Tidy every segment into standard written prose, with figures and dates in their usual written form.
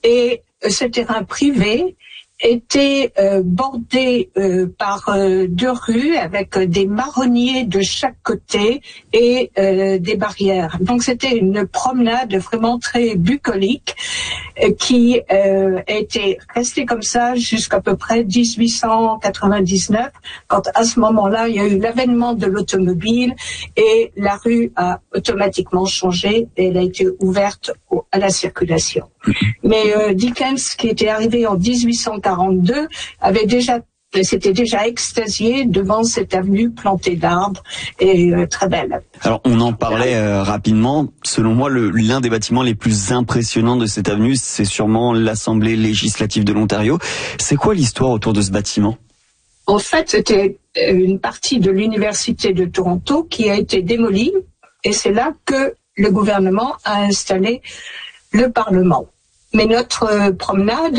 et ce terrain privé était bordé par deux rues avec des marronniers de chaque côté et des barrières. Donc c'était une promenade vraiment très bucolique qui était restée comme ça jusqu'à peu près 1899, quand à ce moment-là, il y a eu l'avènement de l'automobile et la rue a automatiquement changé et elle a été ouverte à la circulation. Mais Dickens, qui était arrivé en 1842, s'était déjà extasié devant cette avenue plantée d'arbres et très belle. Alors on en parlait rapidement. Selon moi, l'un des bâtiments les plus impressionnants de cette avenue, c'est sûrement l'Assemblée législative de l'Ontario. C'est quoi l'histoire autour de ce bâtiment? En fait, c'était une partie de l'Université de Toronto qui a été démolie et c'est là que le gouvernement a installé le Parlement. Mais notre promenade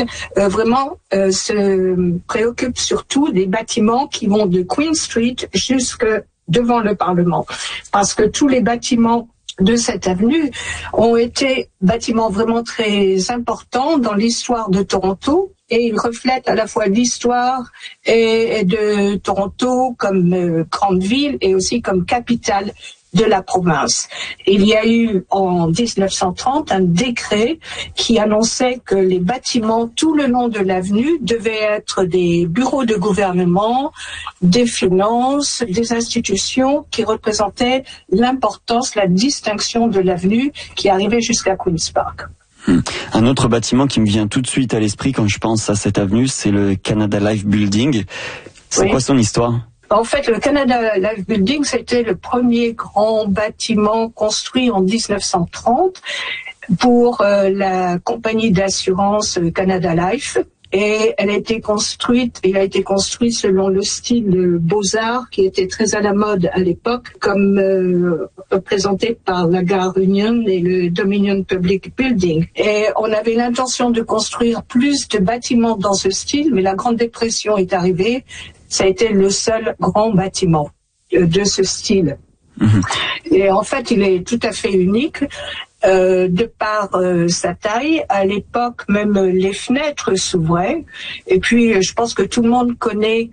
se préoccupe surtout des bâtiments qui vont de Queen Street jusque devant le Parlement. Parce que tous les bâtiments de cette avenue ont été bâtiments vraiment très importants dans l'histoire de Toronto. Et ils reflètent à la fois l'histoire et de Toronto comme grande ville et aussi comme capitale de la province. Il y a eu en 1930 un décret qui annonçait que les bâtiments tout le long de l'avenue devaient être des bureaux de gouvernement, des finances, des institutions qui représentaient l'importance, la distinction de l'avenue qui arrivait jusqu'à Queen's Park. Un autre bâtiment qui me vient tout de suite à l'esprit quand je pense à cette avenue, c'est le Canada Life Building. C'est quoi son histoire ? En fait, le Canada Life Building, c'était le premier grand bâtiment construit en 1930 pour la compagnie d'assurance Canada Life. Et il a été construit selon le style Beaux-Arts qui était très à la mode à l'époque, comme représenté par la Gare Union et le Dominion Public Building. Et on avait l'intention de construire plus de bâtiments dans ce style, mais la Grande Dépression est arrivée. Ça a été le seul grand bâtiment de ce style. Et en fait, il est tout à fait unique. De par sa taille, à l'époque, même les fenêtres s'ouvraient. Et puis, je pense que tout le monde connaît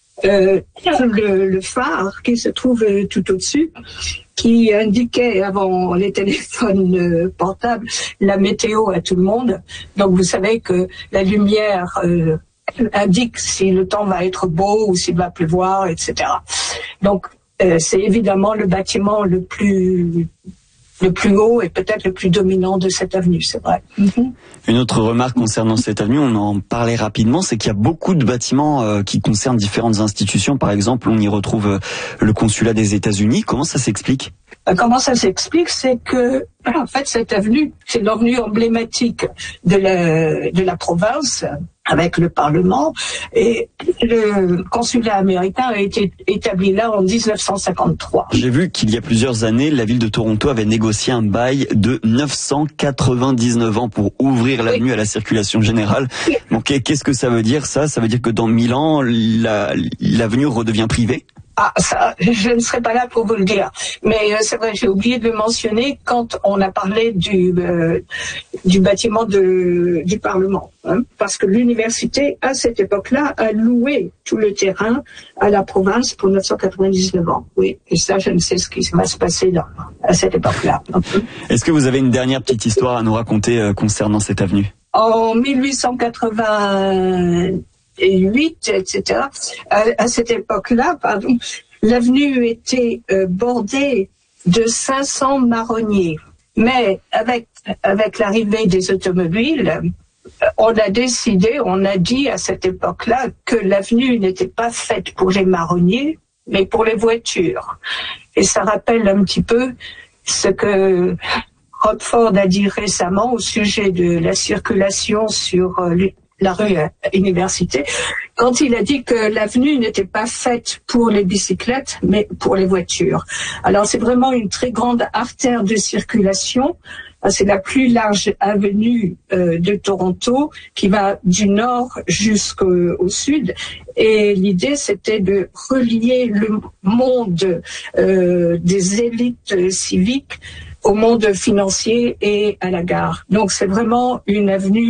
le phare qui se trouve tout au-dessus, qui indiquait avant les téléphones portables la météo à tout le monde. Donc, vous savez que la lumière indique si le temps va être beau ou s'il va pleuvoir, etc. Donc, c'est évidemment le bâtiment le plus haut et peut-être le plus dominant de cette avenue, c'est vrai. Une autre remarque concernant cette avenue, on en parlait rapidement, c'est qu'il y a beaucoup de bâtiments qui concernent différentes institutions. Par exemple, on y retrouve le consulat des États-Unis. Comment ça s'explique ? Comment ça s'explique, c'est que en fait cette avenue, c'est l'avenue emblématique de la province avec le Parlement, et le consulat américain a été établi là en 1953. J'ai vu qu'il y a plusieurs années, la ville de Toronto avait négocié un bail de 999 ans pour ouvrir l'avenue à la circulation générale. Donc qu'est-ce que ça veut dire ça ? Ça veut dire que dans 1000 ans, l'avenue redevient privée ? Ah, ça, je ne serai pas là pour vous le dire. Mais c'est vrai, j'ai oublié de le mentionner quand on a parlé du bâtiment du Parlement. Parce que l'université, à cette époque-là, a loué tout le terrain à la province pour 999 ans. Oui, et ça, je ne sais ce qui va se passer à cette époque-là. Est-ce que vous avez une dernière petite histoire à nous raconter concernant cette avenue ? En 1888, etc. À cette époque-là, l'avenue était bordée de 500 marronniers. Mais avec l'arrivée des automobiles, on a dit à cette époque-là que l'avenue n'était pas faite pour les marronniers, mais pour les voitures. Et ça rappelle un petit peu ce que Rockford a dit récemment au sujet de la circulation sur la rue Université, quand il a dit que l'avenue n'était pas faite pour les bicyclettes, mais pour les voitures. Alors c'est vraiment une très grande artère de circulation. C'est la plus large avenue de Toronto qui va du nord jusqu'au sud. Et l'idée, c'était de relier le monde des élites civiques au monde financier et à la gare. Donc c'est vraiment une avenue